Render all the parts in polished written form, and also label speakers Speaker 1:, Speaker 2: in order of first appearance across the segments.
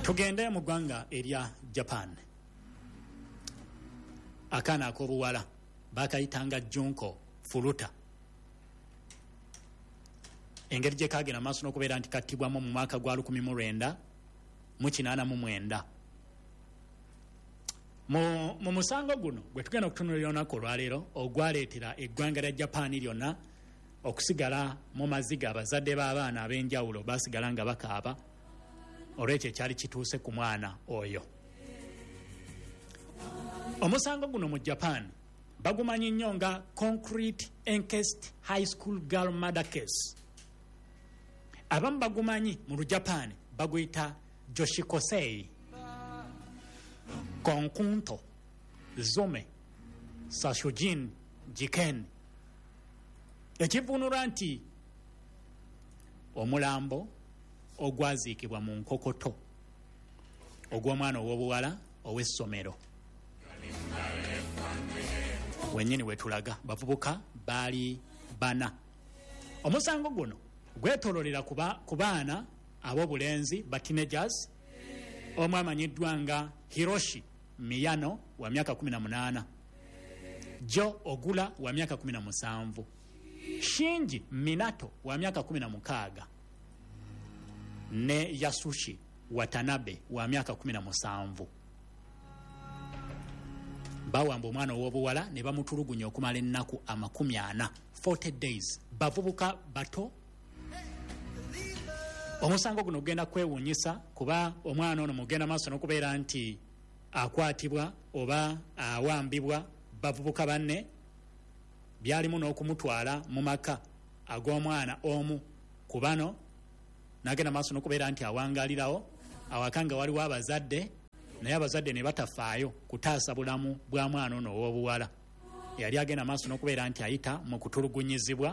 Speaker 1: Tugende mu ggwanga erya Japan. Akaana ak'obuwala bakayitanga Junko Furuta. Engeri gye kaagenda maaso n'okubeera nti kattibwamu mu mwaka gwa 1989. Mu musango guno gwe tugenda okutunuulira olunaku olwaleero ogwaleetera eggwanga lya Japan lyonna okusigala mu maziga abazadde b'abaana ab'enjawulo baasigala nga bakaaba olw'ekyo ekyali kituuse ku mwana oyo. Omusango guno mu Japan bagumanyi nnyo nga concrete encased high school girl murder case. Abamu bagumanyi mu Lujapani baguyita Joshikosei, Konkunto, Zome, Sashujin, Jiken. Ekivunula nti omulambo ogwaziikibwa mu nkokoto ogw'omwana ow'obuwala ow'essomero. Wennyini wetulaga bavubuka baali 4. Omusango guno gwetololera ku baana ab'obulenzi ba teenagers. Omu amanyiddwa nga Hiroshi Miyano wa myaka 18, Jo Ogura wa myaka 17, Shinji Minato wa myaka 16 ne Yasushi Watanabe wa myaka 17. Bawamba omwana ow'obuwala ne bamutulugunya okumala ennaku 40, 40 days. Bavubuka bato. Omusango guno gugenda kwewuunyisa kuba omwana ono mugenda maaso n'okubeera nti akwatibwa oba awambibwa bavubuka banne. Byalimu n'okumutwala mu maka ag'omwana omu ku bano n'agenda maaso n'okubeera nti awangalirawo awaka nga waliwo abazadde, naye abazadde ne batafaayo kutaasa bulamu bwa mwana ono ow'obuwala. Yali agenda maaso n'okubeera nti ayita mu kutulugunyizibwa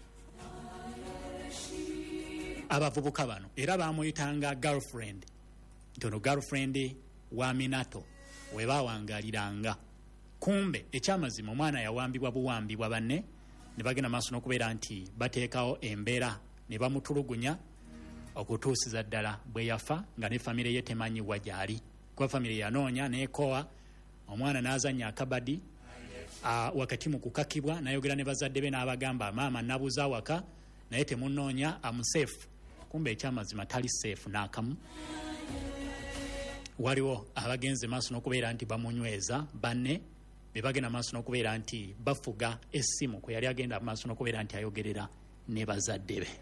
Speaker 1: abavubuka bano, era baamuyitanga girlfriend. Ntono girlfriend wa Minato we baawangaliranga. Kumbe ekyamazima omwana yawambibwa buwambibwa banne ne bagenda maaso n'okubeera nti bateekawo embeera ne bamutulugunya okutuusiza ddala bwe yafa nga ne famire ye temanyiwa gyali. Kuba famire yanoonya neekoowa omwana n'azannya akabadi wakati mu kukakibwa n'ayogera ne bazadde be n'abagamba maama nabuuza waka naye temunoonya amuseefu. Kumbe ekyamazima tali seefu n'akamu. Waliwo abagenze maaso n'okubeera nti bamunyweza banne be bagenda maaso n'okubeera nti bafuga essimu kwe yali agenda maaso n'okubeera nti ayogerera ne bazadde be.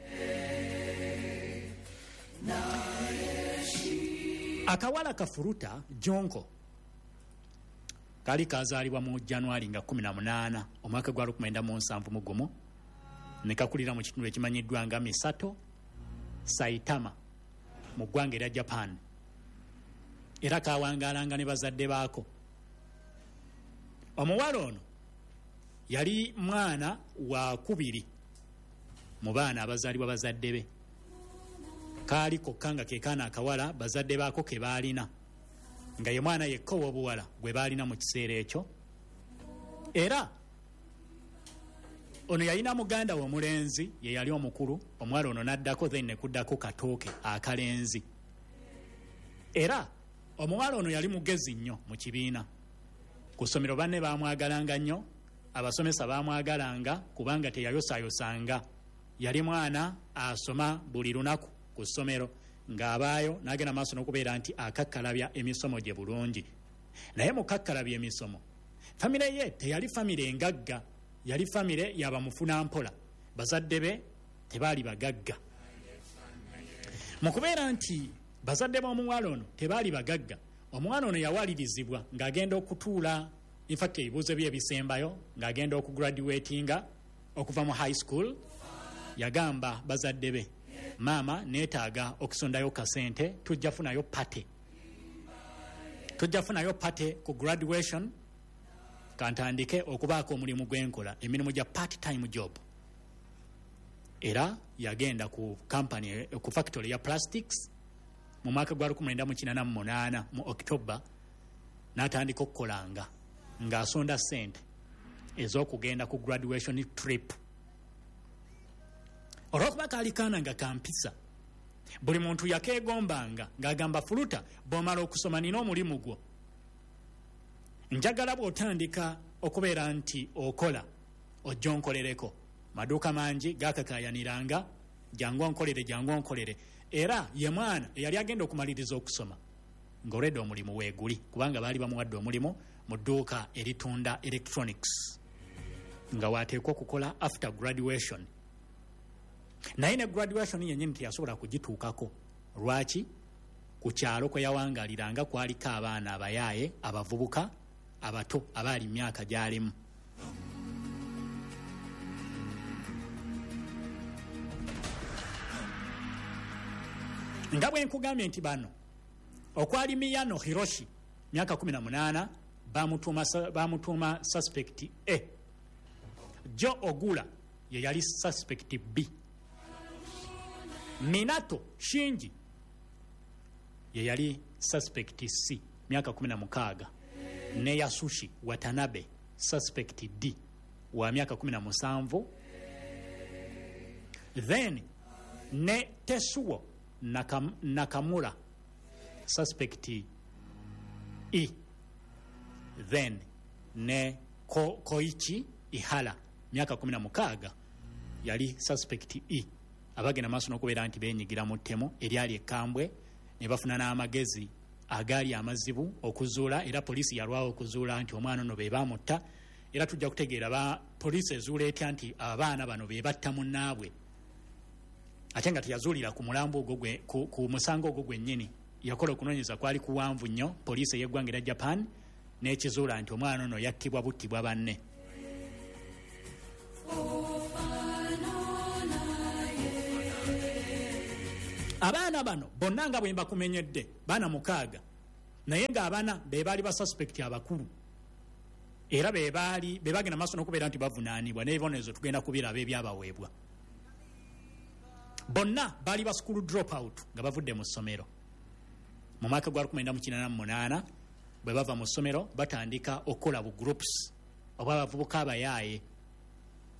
Speaker 1: Akawala Kafuruta Jonko kali kazaalibwa mu January nga 18 omwaka gwa 1971 ne kakulira mu kitundu ekimanyiddwa nga Misato Saitama mu ggwanga erya Japan, era kawangalanga ne bazadde baako. Omuwala ono yali mwana wa 2 mu baana abazaalibwa bazadde be. Kaali kokka nga ke kaana akawala bazadde baako ke baalina, nga ye mwana yekka ow'obuwala gwe baalina mu kiseera ekyo. Era ono yalina muganda we omulenzi ye yali omukulu. Omwala ono n'addako then ne kuddako Katooke akalenzi. Era omuwala ono yali mugezi nnyo mu kibiina. Ku ssomero banne baamwagalanga nnyo, abasomesa baamwagalanga kubanga teyayosaayosanga. Yali mwana asoma buli lunaku ku ssomero ng'abaayo n'agenda maaso n'okubeera nti akakkalabya emisomo gye bulungi. Naye mu kakkalabya emisomo famire ye teyali famire engagga, yali famire yabamufuna mpola. Bazadde be tebaali bagagga. Mu kubeera nti bazadde b'omuwala ono tebaali bagagga, omwana ono yawalirizibwa ng'agenda okutuula infact ebibuuzo bye ebisembayo ng'agenda okugraduatinga okuva mu high school. Yagamba bazadde be, maama neetaaga okusondayo kasente, tujja funayo pate ku graduation kantandike okubaako omulimu gwenkola, emirimu gya part time job. Era yagenda ku company ku factory ya plastics mu mwaka gwa 1988 mu October n'atandika okukolanga ng'asonda sente ez'okugenda ku graduation trip. Olw'okuba kaali kaana nga kampisa buli muntu yakeegombanga ng'agamba fuluta bw'omala okusoma nina omulimu gwo. Njagala bw'otandika okubeera nti okola ojja onkolereko. Maduuka mangi gaakakaayaniranga jangu onkolere era ye mwana eyali agenda okumaliriza okusoma ng'olwedde omulimu weeguli kubanga baali bamuwadde omulimu mu dduuka eritunda electronics nga waateekwa okukola after graduation. Naye ne graduation yennyini teyasobola kugituukako. Lwaki? Ku kyalo kwe yawangaliranga kwaliko abaana abayaaye abavubuka abato abaali myaka gy'alimu. Nga bwe nkugambye nti bano okwali Miyano Hiroshi myaka 18 bamutuuma suspect A. Joe Ogura ye yali suspect B. Minato Shinji ye yali suspect C myaka 16 ne Yasushi Watanabe suspect D wa myaka 17. Then ne Tetsuo Nakamura suspect E. Then ne Koichi Ihara myaka 16 yali suspect E. Abagenda maaso n'okubeera nti beenyigira mu ttemu eryali ekkambwe ne bafuna n'amagezi agaali amazibu okuzuula era poliisi yalwawo okuzuula nti omwana ono be baamutta era tujja kutegeera poliisi ezuula etya nti abaana bano be batta munnaabwe ate nga teyazuulira ku mulambo ogwo ku musango ogwo gwennyini. Yakola okunoonyeza kwali kuwanvu nnyo poliisi ey'eggwanga erya Japan n'ekizuula nti omwana ono yattibwa buttibwa banne. Abaana bano bonna nga bwe mbakumenyedde baana 6 naye ng'abaana be baali basuspekti abakulu era be bagenda maaso n'okubeera nti bavunaanibwa n'ebibonerezo tugenda kubiraba ebyabaweebwa. Bonna baali ba school drop out nga bavudde mu ssomero mu mwaka gwa 1988 bwe bava mu ssomero batandika okukola bu groups oba abavubuka abayaaye